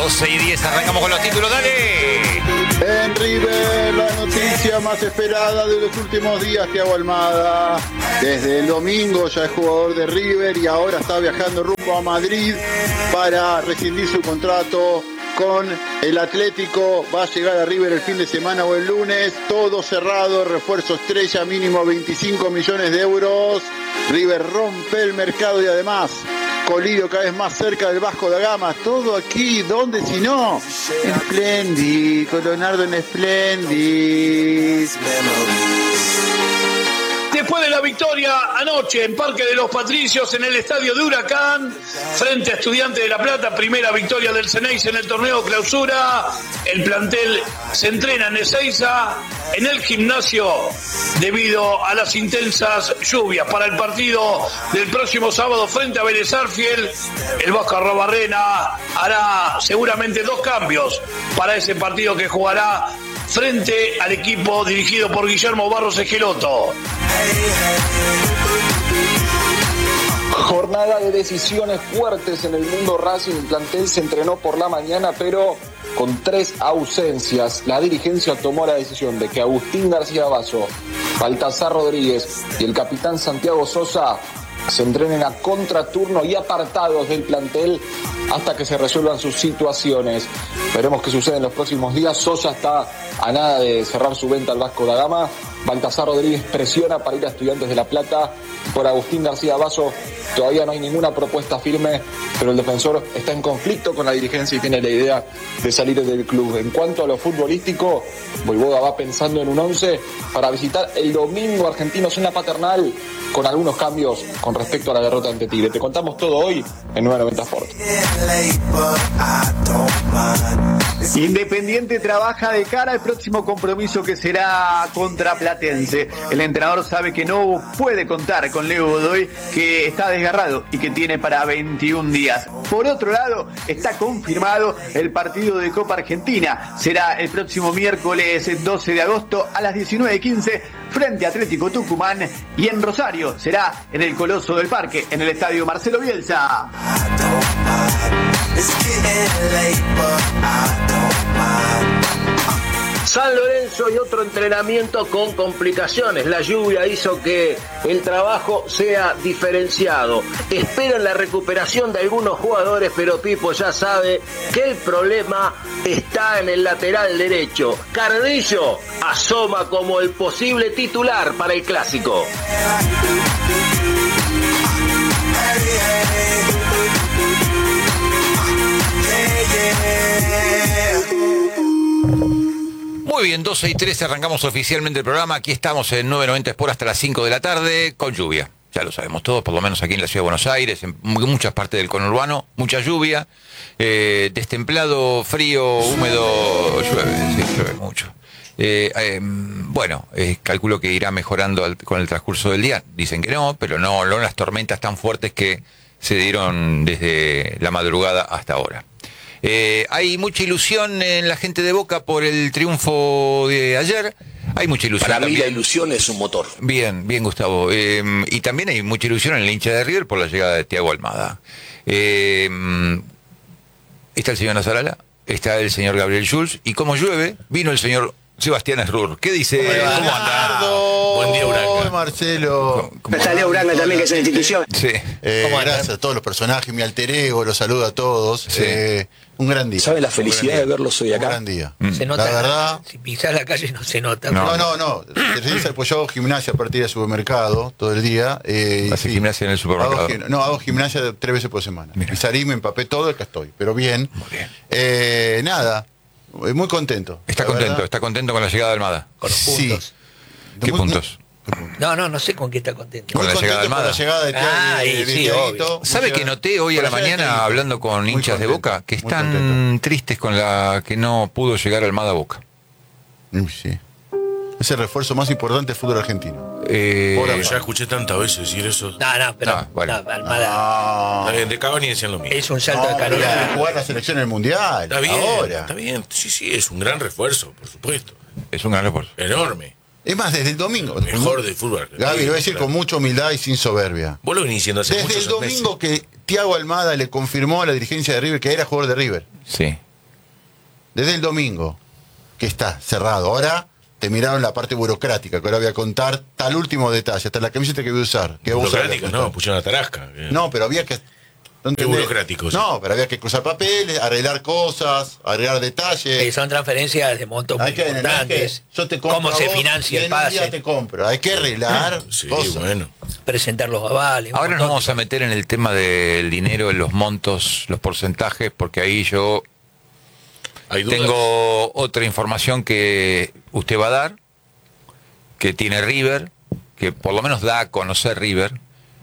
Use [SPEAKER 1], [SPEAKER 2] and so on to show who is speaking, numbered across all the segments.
[SPEAKER 1] 12:10, arrancamos con los títulos, dale.
[SPEAKER 2] En River, la noticia más esperada de los últimos días, Thiago Almada. Desde el domingo ya es jugador de River y ahora está viajando rumbo a Madrid para rescindir su contrato con el Atlético. Va a llegar a River el fin de semana o el lunes. Todo cerrado, refuerzo estrella, mínimo 25 millones de euros. River rompe el mercado y además Colidio cada vez más cerca del Vasco da Gama. Todo aquí, ¿dónde si no? En Splendid, con Leonardo en Splendid.
[SPEAKER 3] Después de la victoria anoche en Parque de los Patricios, en el estadio de Huracán, frente a Estudiantes de La Plata, primera victoria del Ceneice en el torneo clausura, el plantel se entrena en Ezeiza, en el gimnasio, debido a las intensas lluvias. Para el partido del próximo sábado frente a Vélez Sarsfield, el Vasco Arrobarrena hará seguramente 2 cambios para ese partido que jugará frente al equipo dirigido por Guillermo Barros Esqueloto.
[SPEAKER 4] Jornada de decisiones fuertes en el mundo Racing. El plantel se entrenó por la mañana, pero con 3 ausencias. La dirigencia tomó la decisión de que Agustín García Basso, Baltasar Rodríguez y el capitán Santiago Sosa se entrenen a contraturno y apartados del plantel hasta que se resuelvan sus situaciones. Veremos qué sucede en los próximos días. Sosa está a nada de cerrar su venta al Vasco da Gama. Baltasar Rodríguez presiona para ir a Estudiantes de La Plata. Por Agustín García Basso todavía no hay ninguna propuesta firme, pero el defensor está en conflicto con la dirigencia y tiene la idea de salir del club. En cuanto a lo futbolístico, Voivoda va pensando en un 11 para visitar el domingo Argentinos en la Paternal, con algunos cambios con respecto a la derrota ante Tigre. Te contamos todo hoy en 990 Sport.
[SPEAKER 5] Independiente trabaja de cara al próximo compromiso que será contra Platense. El entrenador sabe que no puede contar con Leo Godoy, que está desgarrado y que tiene para 21 días. Por otro lado, está confirmado el partido de Copa Argentina. Será el próximo miércoles 12 de agosto a las 19:15 frente a Atlético Tucumán, y en Rosario será en el Coloso del Parque, en el estadio Marcelo Bielsa.
[SPEAKER 6] San Lorenzo y otro entrenamiento con complicaciones. La lluvia hizo que el trabajo sea diferenciado. Esperan la recuperación de algunos jugadores, pero Pipo ya sabe que el problema está en el lateral derecho. Carrillo asoma como el posible titular para el clásico.
[SPEAKER 1] Muy bien, 12:13, arrancamos oficialmente el programa. Aquí estamos en 990 Sport hasta las 5 de la tarde, con lluvia. Ya lo sabemos todos, por lo menos aquí en la Ciudad de Buenos Aires, en muchas partes del conurbano, mucha lluvia, destemplado, frío, húmedo, llueve mucho. Calculo que irá mejorando con el transcurso del día. Dicen que no, pero no las tormentas tan fuertes que se dieron desde la madrugada hasta ahora. Hay mucha ilusión en la gente de Boca por el triunfo de ayer. Hay mucha ilusión.
[SPEAKER 6] Para mí
[SPEAKER 1] también.
[SPEAKER 6] la ilusión es un motor.
[SPEAKER 1] Bien, Gustavo. Y también hay mucha ilusión en el hincha de River por la llegada de Thiago Almada. Está el señor Nazarala, está el señor Gabriel Schulz, y como llueve, vino el señor Sebastián Esrur. ¿Qué dice? ¿Cómo anda?
[SPEAKER 7] Buen día, Uranga.
[SPEAKER 8] Marcelo.
[SPEAKER 6] Está Leo Uranga también, que es una institución.
[SPEAKER 1] Sí.
[SPEAKER 8] Gracias a todos los personajes, mi alter ego, los saludo a todos.
[SPEAKER 1] Sí.
[SPEAKER 8] Un gran día.
[SPEAKER 6] ¿Sabe la felicidad de verlos hoy acá?
[SPEAKER 8] Un gran día.
[SPEAKER 9] Se nota.
[SPEAKER 8] La verdad.
[SPEAKER 9] Si pisás la calle no se nota.
[SPEAKER 8] No. Pues yo hago gimnasia a partir del supermercado todo el día.
[SPEAKER 1] ¿Hace gimnasia en el supermercado?
[SPEAKER 8] Hago gimnasia 3 veces por semana.
[SPEAKER 1] Mira.
[SPEAKER 8] Y salí, me empapé todo, acá estoy. Pero bien.
[SPEAKER 1] Muy bien.
[SPEAKER 8] Nada. Muy contento.
[SPEAKER 1] Está contento con la llegada de Almada.
[SPEAKER 9] Con los puntos.
[SPEAKER 8] Sí.
[SPEAKER 1] ¿Qué puntos?
[SPEAKER 9] No sé con qué está contento.
[SPEAKER 1] Con la llegada de Almada.
[SPEAKER 8] Con la llegada de
[SPEAKER 9] obvio.
[SPEAKER 1] ¿Sabe que noté hoy a la mañana, hablando con hinchas de Boca, que están tristes con la que no pudo llegar Almada a Boca?
[SPEAKER 8] Sí. Es el refuerzo más importante del fútbol argentino.
[SPEAKER 7] Ya escuché tantas veces decir eso.
[SPEAKER 9] Almada
[SPEAKER 7] De Cavani decían lo mismo.
[SPEAKER 9] es un salto de calidad.
[SPEAKER 8] Jugar la selección en el mundial.
[SPEAKER 7] Está bien,
[SPEAKER 8] ahora.
[SPEAKER 7] está bien. Sí, es un gran refuerzo, por supuesto.
[SPEAKER 1] Es un gran refuerzo.
[SPEAKER 7] Enorme.
[SPEAKER 8] Es más, desde el domingo.
[SPEAKER 7] Mejor del fútbol.
[SPEAKER 8] Gaby, lo voy a decir con mucha humildad y sin soberbia.
[SPEAKER 7] Vos lo venís diciendo hace
[SPEAKER 8] Desde
[SPEAKER 7] muchos
[SPEAKER 8] el domingo que Thiago Almada le confirmó a la dirigencia de River que era jugador de River.
[SPEAKER 1] Sí.
[SPEAKER 8] desde el domingo, que está cerrado. Ahora te miraron la parte burocrática, que ahora voy a contar tal último detalle, hasta la camiseta que voy a usar. Que voy a usar
[SPEAKER 7] Burocrático, no, pusieron la tarasca.
[SPEAKER 8] No, pero había que... ¿no
[SPEAKER 7] Qué
[SPEAKER 8] entendés?
[SPEAKER 7] burocrático, sí.
[SPEAKER 8] No, pero había que cruzar papeles, arreglar cosas, agregar detalles.
[SPEAKER 9] Son transferencias de montos muy
[SPEAKER 8] Hay que,
[SPEAKER 9] importantes.
[SPEAKER 8] yo te compro
[SPEAKER 9] ¿Cómo
[SPEAKER 8] a
[SPEAKER 9] se
[SPEAKER 8] vos
[SPEAKER 9] financia
[SPEAKER 8] y
[SPEAKER 9] el
[SPEAKER 8] en un día
[SPEAKER 9] pase?
[SPEAKER 8] te compro. Hay que arreglar
[SPEAKER 7] Sí,
[SPEAKER 8] cosas.
[SPEAKER 7] bueno.
[SPEAKER 9] Presentar los avales. un
[SPEAKER 1] Ahora nos
[SPEAKER 9] montón
[SPEAKER 1] vamos
[SPEAKER 9] de
[SPEAKER 1] a meter en el tema del dinero, en los montos, los porcentajes, porque ahí yo
[SPEAKER 7] Hay dudas.
[SPEAKER 1] tengo otra información que usted va a dar, que tiene River, que por lo menos da a conocer River,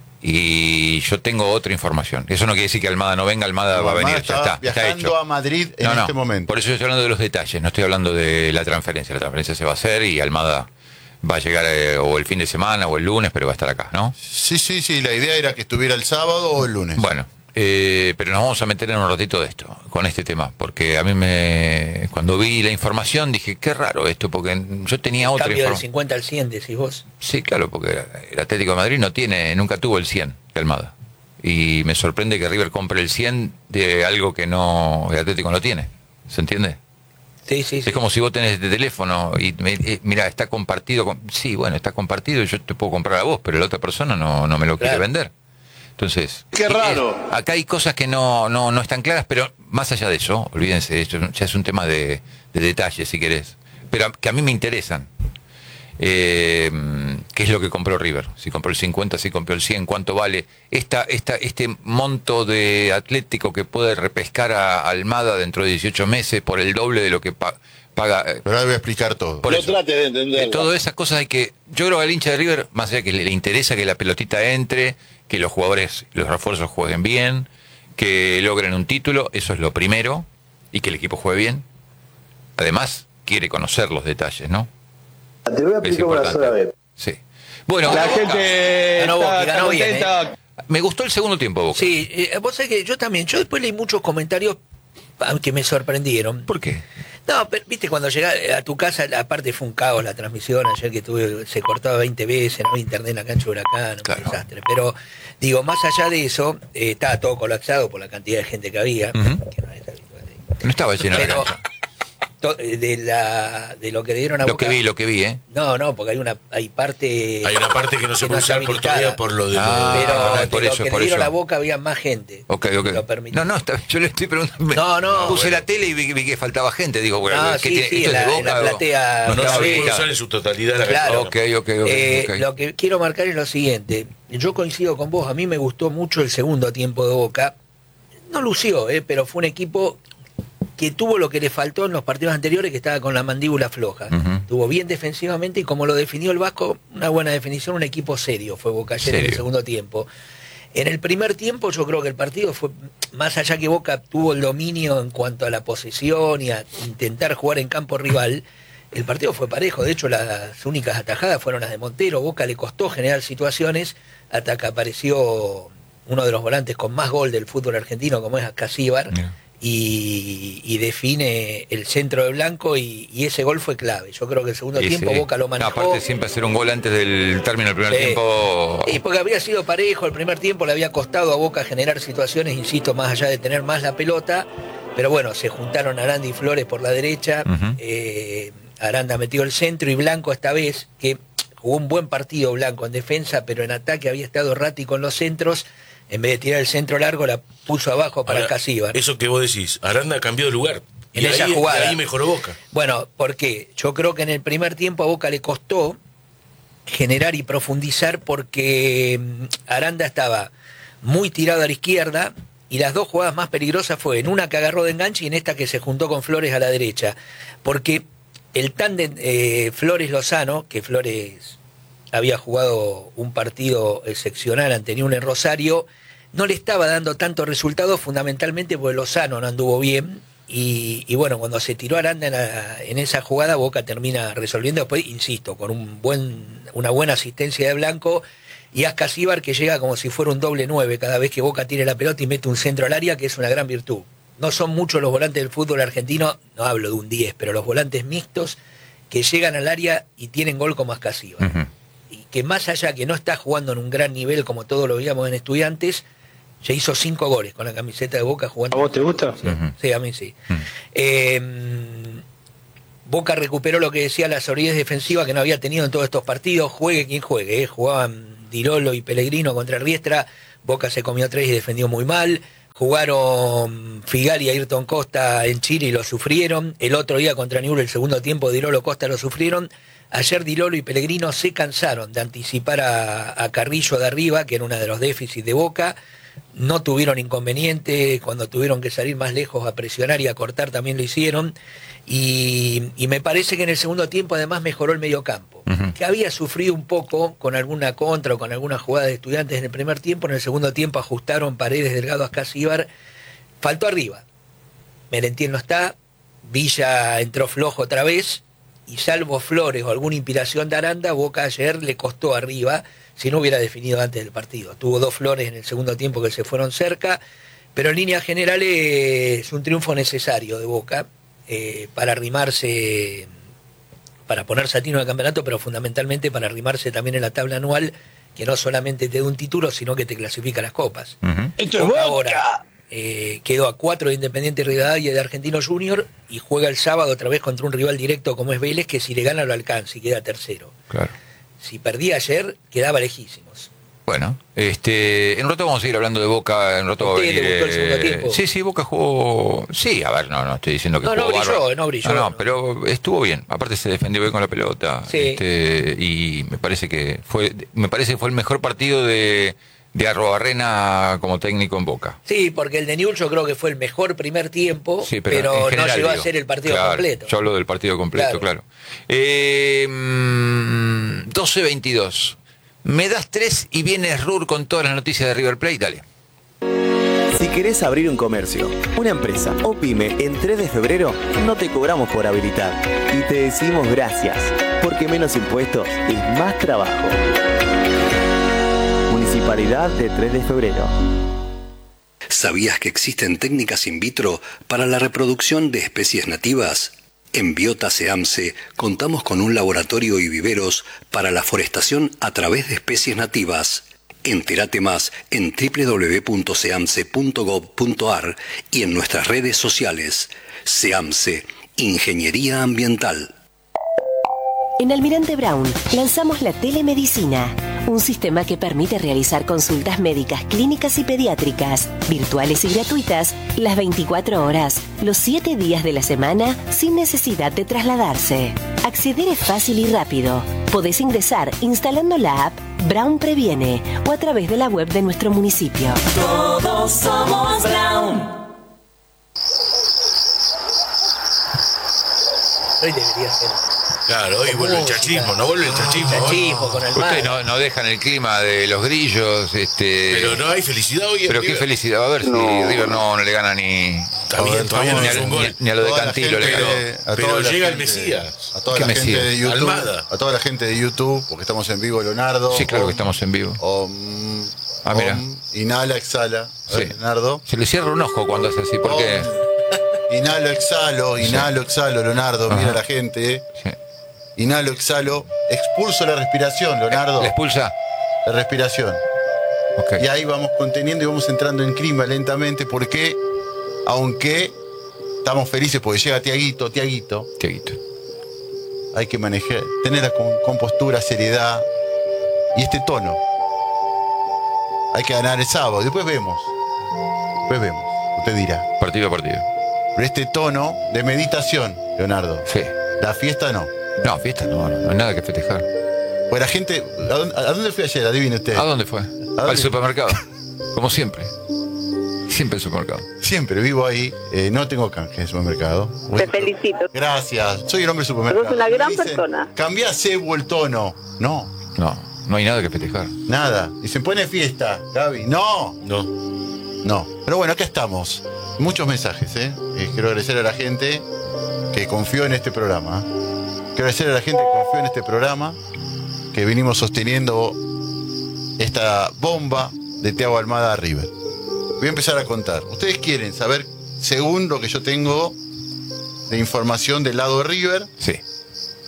[SPEAKER 1] y yo tengo otra información. Eso no quiere decir que Almada no venga, Almada va a venir, ya está
[SPEAKER 8] viajando
[SPEAKER 1] hecho.
[SPEAKER 8] a Madrid en
[SPEAKER 1] No,
[SPEAKER 8] este momento.
[SPEAKER 1] por eso yo estoy hablando de los detalles, no estoy hablando de la transferencia. La transferencia se va a hacer y Almada va a llegar o el fin de semana o el lunes, pero va a estar acá, ¿no?
[SPEAKER 8] Sí, la idea era que estuviera el sábado o el lunes.
[SPEAKER 1] Bueno, pero nos vamos a meter en un ratito de esto, con este tema, porque a mí cuando vi la información dije, qué raro esto, porque yo tenía otra
[SPEAKER 9] cambio del
[SPEAKER 1] información.
[SPEAKER 9] 50 al 100, decís vos.
[SPEAKER 1] Sí, claro, porque el Atlético de Madrid nunca tuvo el 100 de Almada. Y me sorprende que River compre el 100 de algo que no el Atlético no tiene. ¿Se entiende?
[SPEAKER 9] Sí.
[SPEAKER 1] Es como si vos tenés este teléfono y mira, está compartido sí, bueno, está compartido y yo te puedo comprar a vos, pero la otra persona no me lo quiere
[SPEAKER 9] Claro.
[SPEAKER 1] vender. Entonces,
[SPEAKER 3] Qué raro.
[SPEAKER 1] acá hay cosas que no están claras, pero más allá de eso, olvídense, esto ya es un tema de detalles, si querés, pero que a mí me interesan. ¿Qué es lo que compró River? Si compró el 50, si compró el 100, ¿cuánto vale este monto de Atlético que puede repescar a Almada dentro de 18 meses por el doble de lo que paga?
[SPEAKER 8] Pero ahora voy a explicar todo.
[SPEAKER 1] Por
[SPEAKER 3] No
[SPEAKER 1] eso.
[SPEAKER 3] trate de entenderlo.
[SPEAKER 1] Todas esas cosas yo creo que al hincha de River, más allá que le interesa que la pelotita entre, que los jugadores, los refuerzos jueguen bien, que logren un título, eso es lo primero, y que el equipo juegue bien. Además, quiere conocer los detalles, ¿no?
[SPEAKER 10] Te lo voy a
[SPEAKER 1] Es
[SPEAKER 10] explicar una
[SPEAKER 1] importante.
[SPEAKER 10] sola vez.
[SPEAKER 1] Sí. Bueno,
[SPEAKER 3] La
[SPEAKER 1] Boca.
[SPEAKER 3] gente
[SPEAKER 9] Ganó Boca,
[SPEAKER 3] está
[SPEAKER 9] ganó bien,
[SPEAKER 3] contenta.
[SPEAKER 1] Me gustó el segundo tiempo, Boca.
[SPEAKER 9] Sí, vos sabés que yo también, yo después leí muchos comentarios que me sorprendieron.
[SPEAKER 1] ¿Por qué?
[SPEAKER 9] No, pero viste, cuando llegás a tu casa, aparte fue un caos la transmisión, ayer que se cortaba 20 veces, no había internet en la cancha de Huracán,
[SPEAKER 1] Claro.
[SPEAKER 9] un desastre. Pero, digo, más allá de eso, estaba todo colapsado por la cantidad de gente que había.
[SPEAKER 1] Ujú.
[SPEAKER 9] Que no es habitual.
[SPEAKER 1] No estaba lleno la
[SPEAKER 9] Pero,
[SPEAKER 1] cancha.
[SPEAKER 9] de lo que le dieron a
[SPEAKER 1] Lo
[SPEAKER 9] Boca.
[SPEAKER 1] que vi, ¿eh?
[SPEAKER 9] No, porque hay parte...
[SPEAKER 7] Hay una parte que no se puede
[SPEAKER 9] está
[SPEAKER 7] usar por
[SPEAKER 9] habilitada.
[SPEAKER 7] todavía por lo de...
[SPEAKER 9] Pero de
[SPEAKER 1] por
[SPEAKER 9] lo
[SPEAKER 1] eso,
[SPEAKER 9] que
[SPEAKER 1] por
[SPEAKER 9] le dieron
[SPEAKER 1] eso.
[SPEAKER 9] a Boca había más gente.
[SPEAKER 1] Ok.
[SPEAKER 9] Lo permitió.
[SPEAKER 1] No, yo le estoy preguntando.
[SPEAKER 9] No,
[SPEAKER 1] Puse
[SPEAKER 9] bueno.
[SPEAKER 1] la tele y vi que faltaba gente. Digo, bueno,
[SPEAKER 9] Ah,
[SPEAKER 1] ¿qué
[SPEAKER 9] sí,
[SPEAKER 1] tiene?
[SPEAKER 9] sí,
[SPEAKER 1] ¿Esto es de
[SPEAKER 9] en la
[SPEAKER 1] Boca o-
[SPEAKER 9] platea
[SPEAKER 7] No, no
[SPEAKER 1] estaba
[SPEAKER 7] se puede
[SPEAKER 1] habilitado.
[SPEAKER 7] usar en su totalidad la
[SPEAKER 9] Claro.
[SPEAKER 1] Ok.
[SPEAKER 9] Lo que quiero marcar es lo siguiente. Yo coincido con vos, a mí me gustó mucho el segundo tiempo de Boca. No lució, pero fue un equipo que tuvo lo que le faltó en los partidos anteriores, que estaba con la mandíbula floja.
[SPEAKER 1] Ujú.
[SPEAKER 9] Estuvo bien defensivamente y como lo definió el Vasco, una buena definición, un equipo serio fue Boca ayer en el
[SPEAKER 1] Serio.
[SPEAKER 9] segundo tiempo. En el primer tiempo yo creo que el partido fue, más allá que Boca tuvo el dominio en cuanto a la posesión y a intentar jugar en campo rival, el partido fue parejo. De hecho, las únicas atajadas fueron las de Montero. Boca le costó generar situaciones hasta que apareció uno de los volantes con más gol del fútbol argentino, como es Casíbar,
[SPEAKER 1] Mira.
[SPEAKER 9] y define el centro de Blanco, y ese gol fue clave. Yo creo que el segundo
[SPEAKER 1] Sí,
[SPEAKER 9] tiempo
[SPEAKER 1] sí.
[SPEAKER 9] Boca lo
[SPEAKER 1] No,
[SPEAKER 9] manejó.
[SPEAKER 1] aparte siempre hacer un gol antes del término del primer
[SPEAKER 9] Sí.
[SPEAKER 1] tiempo.
[SPEAKER 9] Y porque había sido parejo, el primer tiempo le había costado a Boca generar situaciones, insisto, más allá de tener más la pelota, pero bueno, se juntaron Aranda y Flores por la derecha,
[SPEAKER 1] Ujú.
[SPEAKER 9] Aranda metió el centro y Blanco esta vez, que jugó un buen partido Blanco en defensa, pero en ataque había estado errático en los centros, en vez de tirar el centro largo la puso abajo para
[SPEAKER 7] Ahora,
[SPEAKER 9] Casíbar.
[SPEAKER 7] eso que vos decís, Aranda cambió de lugar.
[SPEAKER 9] En
[SPEAKER 7] Y
[SPEAKER 9] esa
[SPEAKER 7] ahí,
[SPEAKER 9] jugada.
[SPEAKER 7] y ahí mejoró Boca.
[SPEAKER 9] Bueno, ¿por qué? Yo creo que en el primer tiempo a Boca le costó generar y profundizar porque Aranda estaba muy tirado a la izquierda y las dos jugadas más peligrosas fue en una que agarró de enganche y en esta que se juntó con Flores a la derecha. Porque el tándem Flores-Lozano, que Flores había jugado un partido excepcional ante Newell's en Rosario, no le estaba dando tanto resultado, fundamentalmente porque Lozano no anduvo bien. Y bueno, cuando se tiró Aranda en esa jugada, Boca termina resolviendo después, insisto, con una buena asistencia de Blanco y Ascasíbar, que llega como si fuera un doble 9 cada vez que Boca tire la pelota y mete un centro al área, que es una gran virtud. No son muchos los volantes del fútbol argentino, no hablo de un 10, pero los volantes mixtos que llegan al área y tienen gol como Ascasíbar.
[SPEAKER 1] Ujú.
[SPEAKER 9] Y que más allá que no está jugando en un gran nivel como todos lo veíamos en Estudiantes, Ya hizo 5 goles con la camiseta de Boca jugando.
[SPEAKER 3] ¿A vos te gusta?
[SPEAKER 9] Sí, sí, a mí sí. Boca recuperó lo que decía la solidez defensiva que no había tenido en todos estos partidos. Juegue quien juegue, jugaban Dirolo y Pellegrino contra Riestra. Boca se comió 3 y defendió muy mal. Jugaron Figal y Ayrton Costa en Chile y lo sufrieron. El otro día contra Newell's, el segundo tiempo, Dirolo Costa lo sufrieron. Ayer Dirolo y Pellegrino se cansaron de anticipar a Carrillo de arriba, que era uno de los déficits de Boca. No tuvieron inconveniente, cuando tuvieron que salir más lejos a presionar y a cortar también lo hicieron. Y me parece que en el segundo tiempo además mejoró el mediocampo, que había sufrido un poco con alguna contra o con alguna jugada de Estudiantes en el primer tiempo. En el segundo tiempo ajustaron Paredes, Delgado, Ascasíbar. Faltó arriba. Merentiel no está, Villa entró flojo otra vez, y salvo Flores o alguna inspiración de Aranda, Boca ayer le costó arriba, si no hubiera definido antes del partido. Tuvo 2 Flores en el segundo tiempo que se fueron cerca, pero en líneas generales es un triunfo necesario de Boca para arrimarse, para ponerse a tino del campeonato, pero fundamentalmente para arrimarse también en la tabla anual, que no solamente te da un título, sino que te clasifica a las copas.
[SPEAKER 3] Esto es Boca.
[SPEAKER 9] Ahora quedó a 4 de Independiente Rivadavia y de Argentino Junior, y juega el sábado otra vez contra un rival directo como es Vélez, que si le gana lo alcanza y queda tercero.
[SPEAKER 1] Claro.
[SPEAKER 9] Si perdía ayer, quedaba lejísimos.
[SPEAKER 1] Bueno, en un rato vamos a seguir hablando de Boca. En un rato va a venir,
[SPEAKER 9] ¿Le gustó el segundo tiempo?
[SPEAKER 1] Sí, Boca jugó. Sí, a ver, no estoy diciendo que
[SPEAKER 9] No,
[SPEAKER 1] jugó bárbaro.
[SPEAKER 9] no brilló.
[SPEAKER 1] No, pero estuvo bien. Aparte se defendió bien con la pelota.
[SPEAKER 9] Sí.
[SPEAKER 1] Y me parece que fue el mejor partido de Arruabarrena como técnico en Boca.
[SPEAKER 9] Sí, porque el de Newell's yo creo que fue el mejor primer tiempo,
[SPEAKER 1] Sí,
[SPEAKER 9] pero
[SPEAKER 1] en general,
[SPEAKER 9] no llegó a
[SPEAKER 1] digo.
[SPEAKER 9] ser el partido
[SPEAKER 1] Claro,
[SPEAKER 9] completo.
[SPEAKER 1] Yo hablo del partido completo, claro. 12:22. Me das 3 y viene Rur con todas las noticias de River Plate. Dale.
[SPEAKER 10] Si querés abrir un comercio, una empresa o pyme en 3 de febrero, no te cobramos por habilitar. Y te decimos gracias, porque menos impuestos es más trabajo. Municipalidad de 3 de febrero.
[SPEAKER 11] ¿Sabías que existen técnicas in vitro para la reproducción de especies nativas? En Biota Seamse contamos con un laboratorio y viveros para la forestación a través de especies nativas. Entérate más en www.seamse.gov.ar y en nuestras redes sociales. Seamse, Ingeniería Ambiental.
[SPEAKER 12] En Almirante Brown lanzamos la telemedicina, un sistema que permite realizar consultas médicas, clínicas y pediátricas, virtuales y gratuitas, las 24 horas, los 7 días de la semana, sin necesidad de trasladarse. Acceder es fácil y rápido. Podés ingresar instalando la app Brown Previene o a través de la web de nuestro municipio.
[SPEAKER 13] Todos somos Brown.
[SPEAKER 9] Hoy debería ser.
[SPEAKER 7] Claro, hoy vuelve el chachismo, no vuelve el chachismo.
[SPEAKER 9] Chachismo con el mar.
[SPEAKER 1] Ustedes no dejan el clima de los grillos.
[SPEAKER 7] Pero no hay felicidad hoy en
[SPEAKER 1] Pero qué
[SPEAKER 7] River.
[SPEAKER 1] felicidad. A ver si River no le gana ni.
[SPEAKER 7] También, todavía no hizo un gol.
[SPEAKER 1] Ni a lo de
[SPEAKER 8] Toda la
[SPEAKER 1] Cantilo le
[SPEAKER 8] gente-
[SPEAKER 1] ganó.
[SPEAKER 7] Pero
[SPEAKER 8] la
[SPEAKER 7] llega el
[SPEAKER 8] gente-
[SPEAKER 7] Mesías.
[SPEAKER 8] A toda
[SPEAKER 1] ¿Qué
[SPEAKER 8] la gente
[SPEAKER 1] Mesías?
[SPEAKER 8] de YouTube.
[SPEAKER 7] Almada.
[SPEAKER 8] A toda la gente de YouTube, porque estamos en vivo, Leonardo.
[SPEAKER 1] Sí, claro que estamos en vivo. Mira.
[SPEAKER 8] Inhala, exhala. A ver,
[SPEAKER 1] Sí.
[SPEAKER 8] Leonardo.
[SPEAKER 1] Se le cierra un ojo cuando hace así, porque.
[SPEAKER 8] Inhalo, exhalo, Leonardo. Mira
[SPEAKER 1] Ajá.
[SPEAKER 8] la gente.
[SPEAKER 1] Sí.
[SPEAKER 8] Inhalo, exhalo. Expulso la respiración, Leonardo.
[SPEAKER 1] ¿Le expulsa?
[SPEAKER 8] La respiración.
[SPEAKER 1] Ok.
[SPEAKER 8] Y ahí vamos conteniendo y vamos entrando en clima lentamente, porque aunque estamos felices porque llega Tiaguito,
[SPEAKER 1] Tiaguito.
[SPEAKER 8] hay que manejar, tener la compostura, seriedad y este tono. Hay que ganar el sábado, después vemos, usted dirá.
[SPEAKER 1] Partido a partido.
[SPEAKER 8] Pero este tono de meditación, Leonardo.
[SPEAKER 1] Sí.
[SPEAKER 8] La fiesta no.
[SPEAKER 1] No, fiesta no hay nada que festejar.
[SPEAKER 8] Pues la gente, ¿a dónde fue ayer? Adivine usted.
[SPEAKER 1] ¿A dónde fue?
[SPEAKER 8] dónde?
[SPEAKER 1] Al supermercado. Como siempre. Siempre el supermercado.
[SPEAKER 8] Siempre vivo ahí, no tengo canje en el supermercado.
[SPEAKER 14] Te felicito.
[SPEAKER 8] Gracias, soy el hombre del supermercado.
[SPEAKER 14] Sos una gran
[SPEAKER 8] Me dicen,
[SPEAKER 14] persona.
[SPEAKER 8] Cambiá cebo el tono. No,
[SPEAKER 1] No hay nada que festejar.
[SPEAKER 8] nada. Y se pone fiesta, Gaby. No. Pero bueno, acá estamos. Muchos mensajes, quiero agradecer a la gente que confió en este programa. Quiero agradecer a la gente que confió en este programa, que vinimos sosteniendo esta bomba de Thiago Almada a River. Voy a empezar a contar. Ustedes quieren saber, según lo que yo tengo de información del lado de River.
[SPEAKER 1] Sí.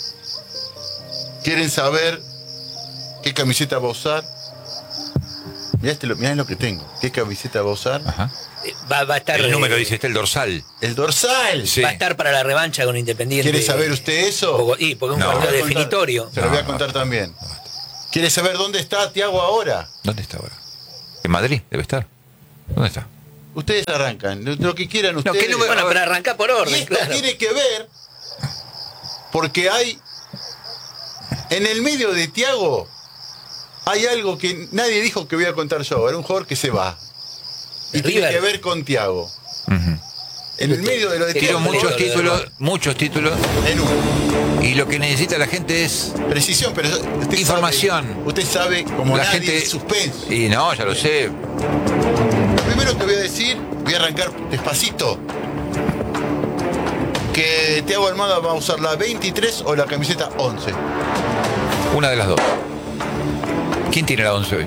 [SPEAKER 8] ¿Quieren saber qué camiseta va a usar? Mirá lo que tengo. ¿Qué camiseta va a usar?
[SPEAKER 1] Ajá.
[SPEAKER 9] Va a estar.
[SPEAKER 1] El número dice, el dorsal.
[SPEAKER 8] El dorsal.
[SPEAKER 1] Sí.
[SPEAKER 9] Va a estar para la revancha con Independiente.
[SPEAKER 8] ¿Quiere saber usted eso?
[SPEAKER 9] Porque es un partido definitorio.
[SPEAKER 8] Se lo voy a contar también. ¿Quiere saber dónde está Thiago ahora?
[SPEAKER 1] ¿Dónde está ahora? En Madrid debe estar. ¿Dónde está?
[SPEAKER 8] Ustedes arrancan, lo que quieran ustedes.
[SPEAKER 9] Bueno, pero arrancar por orden.
[SPEAKER 8] Y esto tiene que ver porque hay en el medio de Thiago hay algo que nadie dijo que voy a contar yo. Era un jugador que se va. Y tiene que ver con Thiago. En el medio de lo de
[SPEAKER 1] Quiero
[SPEAKER 8] Thiago.
[SPEAKER 1] muchos títulos.
[SPEAKER 8] En uno.
[SPEAKER 1] Y lo que necesita la gente es
[SPEAKER 8] precisión, pero usted
[SPEAKER 1] información.
[SPEAKER 8] Usted sabe como
[SPEAKER 1] la
[SPEAKER 8] nadie
[SPEAKER 1] gente
[SPEAKER 8] suspenso.
[SPEAKER 1] Y no, ya lo sé.
[SPEAKER 8] Lo primero que voy a decir, voy a arrancar despacito. Que Thiago Almada va a usar la 23 o la camiseta 11.
[SPEAKER 1] Una de las dos. ¿Quién tiene la 11 hoy?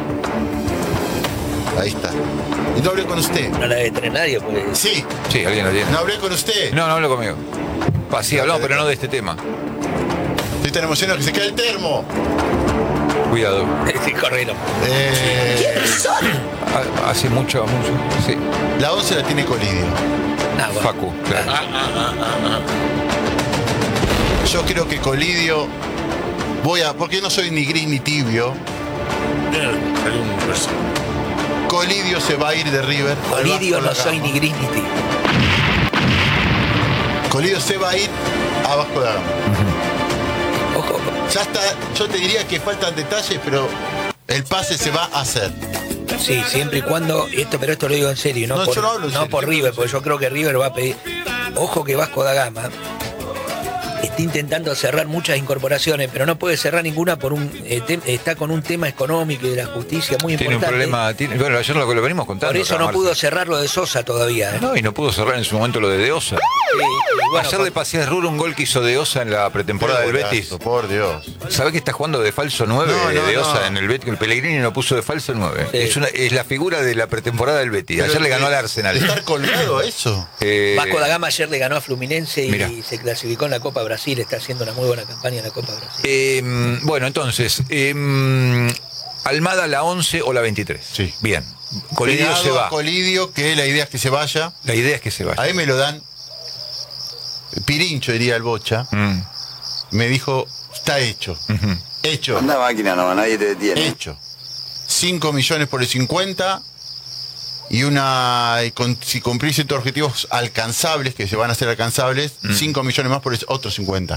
[SPEAKER 8] Ahí está. Y no hablé con usted.
[SPEAKER 9] No la debe tener nadie, pues.
[SPEAKER 8] Sí.
[SPEAKER 1] Sí, alguien la tiene.
[SPEAKER 8] No hablé con usted.
[SPEAKER 1] No habló conmigo. Sí, hablamos, pero no de este tema.
[SPEAKER 8] Estoy tan emocionado que se cae el termo.
[SPEAKER 1] Cuidado.
[SPEAKER 9] Sí, correlo.
[SPEAKER 1] Hace mucho. Sí.
[SPEAKER 8] La 11 la tiene Colidio.
[SPEAKER 9] Bueno.
[SPEAKER 1] Facu, claro.
[SPEAKER 8] Yo creo que Colidio porque no soy ni gris ni tibio. Colidio se va a ir de River.
[SPEAKER 9] Colidio no soy ni gris ni tibio.
[SPEAKER 8] Colidio se va a ir a Vasco da Gama.
[SPEAKER 9] Ojo.
[SPEAKER 8] Ya está, yo te diría que faltan detalles, pero el pase se va a hacer.
[SPEAKER 9] Sí, siempre y cuando, pero esto lo digo en serio, no,
[SPEAKER 8] yo no hablo en serio,
[SPEAKER 9] por River, porque yo creo que River va a pedir. Ojo que Vasco da Gama está intentando cerrar muchas incorporaciones, pero no puede cerrar ninguna por está con un tema económico y de la justicia muy
[SPEAKER 1] tiene
[SPEAKER 9] importante.
[SPEAKER 1] Un problema, bueno, ayer lo venimos contando.
[SPEAKER 9] Por eso no pudo cerrar lo de Sosa todavía.
[SPEAKER 1] No, y no pudo cerrar en su momento lo de Osa.
[SPEAKER 9] Bueno,
[SPEAKER 1] ayer le pasé a Ruro un gol que hizo de Osa en la pretemporada del Betis.
[SPEAKER 8] Por Dios.
[SPEAKER 1] ¿Sabe que está jugando de falso 9 de Osa en el Betis? El Pellegrini lo puso de falso 9. Sí. Es la figura de la pretemporada del Betis. Ayer le ganó al Arsenal.
[SPEAKER 8] ¿Estar colgado a eso?
[SPEAKER 9] Vasco da Gama ayer le ganó a Fluminense y se clasificó en la Copa Brasil. Está haciendo una muy buena campaña en la Copa Brasil.
[SPEAKER 1] Bueno, entonces, Almada la 11 o la 23.
[SPEAKER 8] Sí.
[SPEAKER 1] Bien. Colidio se va.
[SPEAKER 8] Colidio, que la idea es que se vaya.
[SPEAKER 1] La idea es que se vaya.
[SPEAKER 8] Ahí me lo dan. Pirincho, diría el Bocha. Me dijo, está hecho. Hecho.
[SPEAKER 14] Anda máquina, no, nadie te detiene.
[SPEAKER 8] Hecho. 5 millones por el 50 y si cumplís ciertos objetivos alcanzables, que se van a hacer alcanzables, 5 millones más por el otro 50.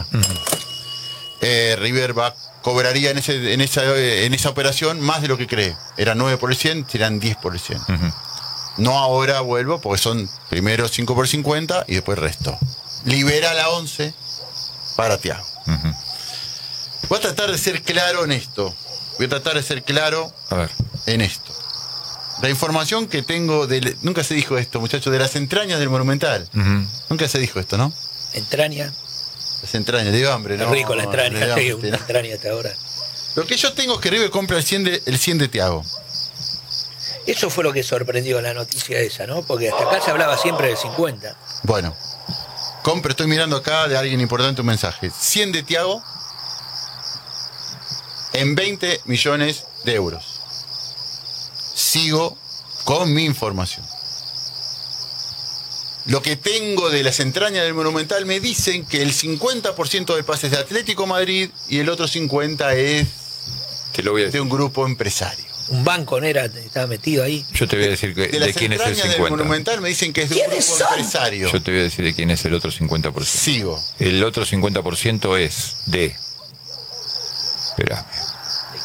[SPEAKER 8] River cobraría en esa operación más de lo que cree. Era 9 por el 100, serán 10 por el 100. No ahora vuelvo, porque son primero 5 por 50 y después resto. Libera la 11 para Thiago. Voy a tratar de ser claro en esto. En esto. La información que tengo nunca se dijo esto, muchachos, de las entrañas del Monumental. Nunca se dijo esto, ¿no?
[SPEAKER 9] Entraña.
[SPEAKER 8] Las entrañas, de hambre, ¿no?
[SPEAKER 9] Es rico la entraña, una entraña hasta ahora.
[SPEAKER 8] Lo que yo tengo es que River compra el 100 de Thiago.
[SPEAKER 9] Eso fue lo que sorprendió la noticia esa, ¿no? Porque hasta acá se hablaba siempre del 50.
[SPEAKER 8] Bueno, estoy mirando acá de alguien importante un mensaje. 100 de Thiago en 20 millones de euros. Sigo con mi información. Lo que tengo de las entrañas del Monumental me dicen que el 50% del pase es de Atlético Madrid y el otro 50% es de un grupo empresario.
[SPEAKER 9] Un banco estaba metido ahí.
[SPEAKER 1] Yo te voy a decir de quién es el 50%.
[SPEAKER 8] Del Monumental me dicen que es de un grupo empresario.
[SPEAKER 1] Yo te voy a decir de quién es el otro 50%.
[SPEAKER 8] Sigo.
[SPEAKER 1] El otro 50% es de... Espera.